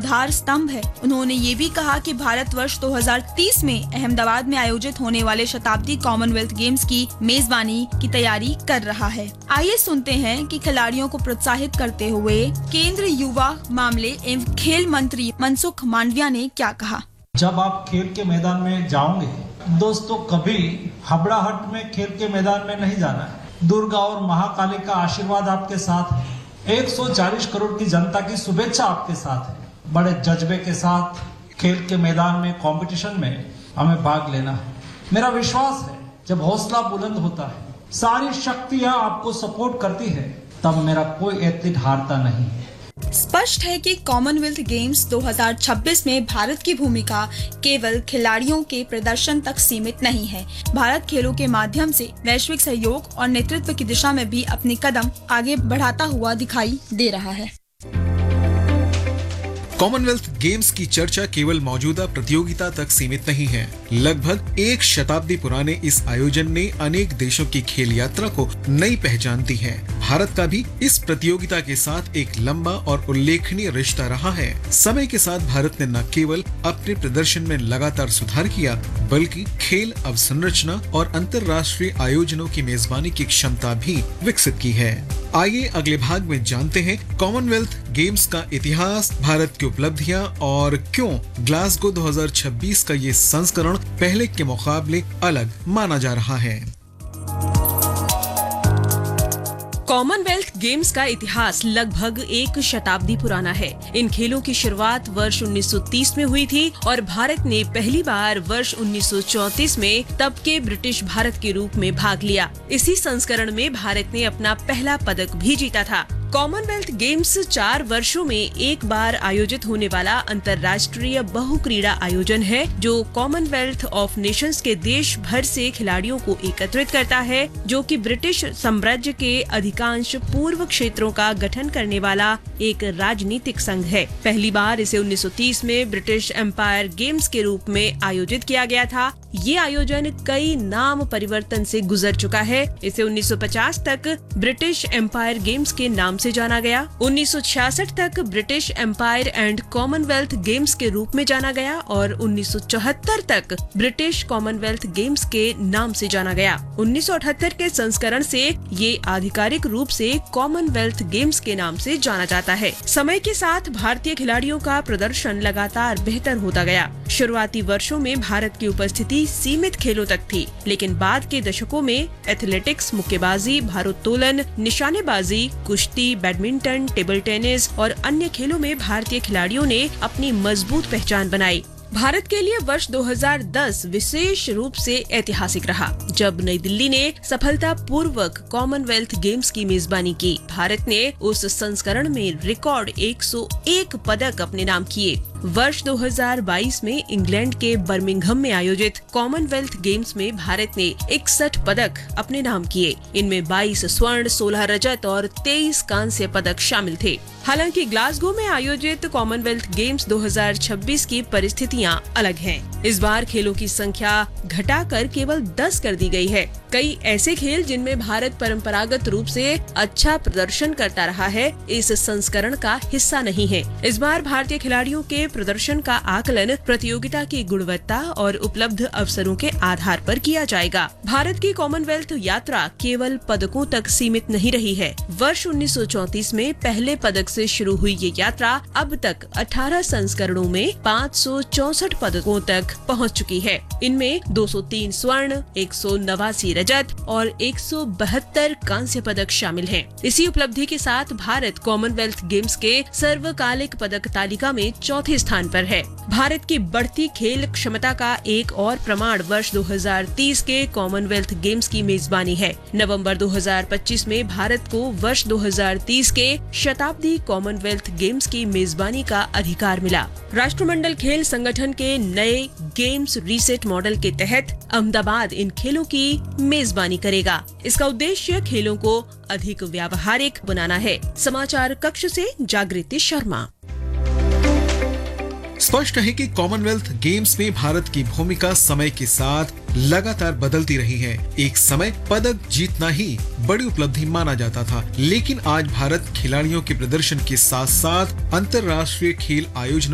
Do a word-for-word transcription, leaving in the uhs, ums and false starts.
आधार स्तंभ है। उन्होंने ये भी कहा कि भारत वर्ष दो हज़ार तीस में अहमदाबाद में आयोजित होने वाले शताब्दी कॉमनवेल्थ गेम्स की मेजबानी की तैयारी कर रहा है। आइए सुनते हैं कि खिलाड़ियों को प्रोत्साहित करते हुए केंद्रीय युवा मामले एवं खेल मंत्री मनसुख मांडविया ने क्या कहा। जब आप खेल के मैदान में जाओगे दोस्तों, कभी हबड़ाहट में खेल के मैदान में नहीं जाना है। दुर्गा और महाकाली का आशीर्वाद आपके साथ है। एक सौ चालीस करोड़ की जनता की शुभेच्छा आपके साथ है। बड़े जज्बे के साथ खेल के मैदान में, कंपटीशन में हमें भाग लेना है। मेरा विश्वास है जब हौसला बुलंद होता है, सारी शक्तियां आपको सपोर्ट करती है, तब मेरा कोई एथलीट हारता नहीं है। स्पष्ट है कि कॉमनवेल्थ गेम्स दो हज़ार छब्बीस में भारत की भूमिका केवल खिलाड़ियों के प्रदर्शन तक सीमित नहीं है। भारत खेलों के माध्यम से वैश्विक सहयोग और नेतृत्व की दिशा में भी अपनी कदम आगे बढ़ाता हुआ दिखाई दे रहा है। कॉमनवेल्थ गेम्स की चर्चा केवल मौजूदा प्रतियोगिता तक सीमित नहीं है। लगभग एक शताब्दी पुराने इस आयोजन ने अनेक देशों की खेल यात्रा को नई पहचान दी है। भारत का भी इस प्रतियोगिता के साथ एक लंबा और उल्लेखनीय रिश्ता रहा है। समय के साथ भारत ने न केवल अपने प्रदर्शन में लगातार सुधार किया, बल्कि खेल अवसंरचना और अंतर्राष्ट्रीय आयोजनों की मेजबानी की क्षमता भी विकसित की है। आइए अगले भाग में जानते हैं कॉमनवेल्थ गेम्स का इतिहास, भारत की उपलब्धियां और क्यों ग्लासगो दो हज़ार छब्बीस का ये संस्करण पहले के मुकाबले अलग माना जा रहा है। कॉमनवेल्थ गेम्स का इतिहास लगभग एक शताब्दी पुराना है। इन खेलों की शुरुआत वर्ष उन्नीस सौ तीस में हुई थी और भारत ने पहली बार वर्ष उन्नीस सौ चौंतीस में तब के ब्रिटिश भारत के रूप में भाग लिया। इसी संस्करण में भारत ने अपना पहला पदक भी जीता था। कॉमनवेल्थ गेम्स चार वर्षों में एक बार आयोजित होने वाला अंतर्राष्ट्रीय बहुक्रीड़ा आयोजन है, जो कॉमनवेल्थ ऑफ नेशंस के देश भर से खिलाड़ियों को एकत्रित करता है, जो कि ब्रिटिश साम्राज्य के अधिकांश पूर्व क्षेत्रों का गठन करने वाला एक राजनीतिक संघ है। पहली बार इसे उन्नीस सौ तीस में ब्रिटिश एम्पायर गेम्स के रूप में आयोजित किया गया था। ये आयोजन कई नाम परिवर्तन से गुजर चुका है। इसे उन्नीस सौ पचास तक ब्रिटिश एम्पायर गेम्स के नाम से जाना गया। उन्नीस सौ छियासठ तक British empire and Commonwealth games के रूप में जाना गया और उन्नीस सौ चौहत्तर तक ब्रिटिश कॉमनवेल्थ गेम्स के नाम से जाना गया। उन्नीस सौ अठहत्तर के संस्करण से ये आधिकारिक रूप से कॉमनवेल्थ गेम्स के नाम से जाना जाता है। समय के साथ भारतीय खिलाड़ियों का प्रदर्शन लगातार बेहतर होता गया। शुरुआती वर्षों में भारत की उपस्थिति सीमित खेलों तक थी, लेकिन बाद के दशकों में एथलेटिक्स, मुक्केबाजी, भारोत्तोलन, निशानेबाजी, कुश्ती, बैडमिंटन, टेबल टेनिस और अन्य खेलों में भारतीय खिलाड़ियों ने अपनी मजबूत पहचान बनाई। भारत के लिए वर्ष दो हज़ार दस विशेष रूप से ऐतिहासिक रहा, जब नई दिल्ली ने सफलतापूर्वक कॉमनवेल्थ गेम्स की मेजबानी की। भारत ने उस संस्करण में रिकॉर्ड एक सौ एक पदक अपने नाम किए। वर्ष दो हज़ार बाईस में इंग्लैंड के बर्मिंघम में आयोजित कॉमनवेल्थ गेम्स में भारत ने इकसठ पदक अपने नाम किए। इनमें बाईस स्वर्ण, सोलह रजत और तेईस कांस्य पदक शामिल थे। हालांकि ग्लासगो में आयोजित कॉमनवेल्थ गेम्स दो हज़ार छब्बीस की परिस्थितियां अलग हैं। इस बार खेलों की संख्या घटाकर केवल दस कर दी गई है। कई ऐसे खेल जिनमें भारत परंपरागत रूप से अच्छा प्रदर्शन करता रहा है, इस संस्करण का हिस्सा नहीं है। इस बार भारतीय खिलाड़ियों के प्रदर्शन का आकलन प्रतियोगिता की गुणवत्ता और उपलब्ध अवसरों के आधार पर किया जाएगा। भारत की कॉमनवेल्थ यात्रा केवल पदकों तक सीमित नहीं रही है। वर्ष उन्नीस सौ चौंतीस में पहले पदक से शुरू हुई ये यात्रा अब तक अठारह संस्करणों में पाँच सौ चौसठ पदकों तक पहुंच चुकी है। इनमें दो सौ तीन स्वर्ण, एक सौ नवासी रजत और एक सौ बहत्तर कांस्य पदक शामिल हैं। इसी उपलब्धि के साथ भारत कॉमनवेल्थ गेम्स के सर्वकालिक पदक तालिका में चौथे स्थान पर है। भारत की बढ़ती खेल क्षमता का एक और प्रमाण वर्ष दो हज़ार तीस के कॉमनवेल्थ गेम्स की मेजबानी है। नवंबर दो हज़ार पच्चीस में भारत को वर्ष दो हज़ार तीस के शताब्दी कॉमनवेल्थ गेम्स की मेजबानी का अधिकार मिला। राष्ट्रमंडल खेल संगठन के नए गेम्स रीसेट मॉडल के तहत अहमदाबाद इन खेलों की मेजबानी करेगा। इसका उद्देश्य खेलों को अधिक व्यावहारिक बनाना है। समाचार कक्ष से जागृति शर्मा। स्पष्ट है कि कॉमनवेल्थ गेम्स में भारत की भूमिका समय के साथ लगातार बदलती रही है। एक समय पदक जीतना ही बड़ी उपलब्धि माना जाता था, लेकिन आज भारत खिलाड़ियों के प्रदर्शन के साथ साथ अंतर्राष्ट्रीय खेल आयोजनों